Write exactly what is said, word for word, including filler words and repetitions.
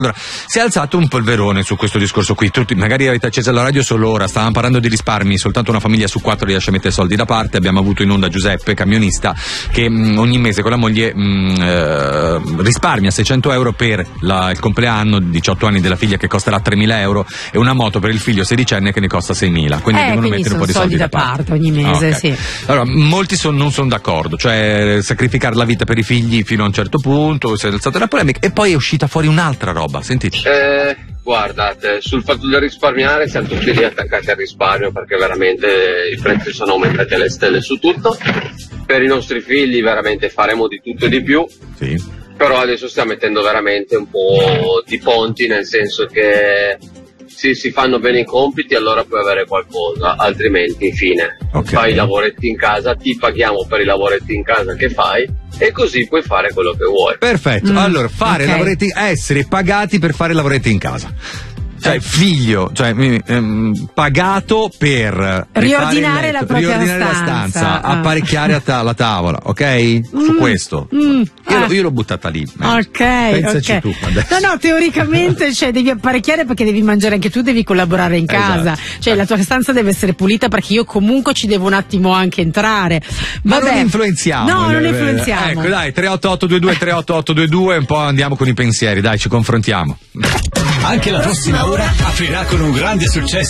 Allora, si è alzato un polverone su questo discorso qui. Tutti, magari avete acceso la radio solo ora, stavamo parlando di risparmi, soltanto una famiglia su quattro riesce a mettere soldi da parte. Abbiamo avuto in onda Giuseppe, camionista, che mh, ogni mese con la moglie mh, eh, risparmia seicento euro per la, il compleanno, diciotto anni della figlia che costerà tremila euro, e una moto per il figlio sedicenne che ne costa seimila. Quindi eh, devono quindi mettere un po' di soldi, soldi da parte, parte ogni mese, okay. Sì. Allora, molti son, non sono d'accordo, cioè sacrificare la vita per i figli fino a un certo punto, si è alzata la polemica, e poi è uscita fuori un'altra roba, sentite. Eh, guardate, sul fatto di risparmiare siamo tutti lì attaccati al risparmio perché veramente i prezzi sono aumentati alle stelle su tutto. Per i nostri figli veramente faremo di tutto e di più. Sì. Però adesso stiamo mettendo veramente un po' di ponti, nel senso che se si fanno bene i compiti allora puoi avere qualcosa, altrimenti infine okay. Fai i lavoretti in casa, ti paghiamo per i lavoretti in casa che fai e così puoi fare quello che vuoi. Perfetto, mm, allora fare okay. lavoretti, essere pagati per fare lavoretti in casa. Cioè figlio, cioè ehm, pagato per riordinare letto, la propria riordinare stanza, la stanza, ah. apparecchiare a ta- la tavola, ok? Mm, Su questo. Mm, io, ah. io l'ho buttata lì. Ok, pensaci okay. tu adesso. No, no, teoricamente cioè, devi apparecchiare perché devi mangiare anche tu, devi collaborare in casa. Esatto. Cioè la tua stanza deve essere pulita perché io comunque ci devo un attimo anche entrare. Ma Vabbè. non influenziamo. No, non influenziamo. Ecco, dai, tre otto otto due due tre otto otto due due, un po' andiamo con i pensieri, dai, ci confrontiamo. Anche la prossima ora aprirà con un grande successo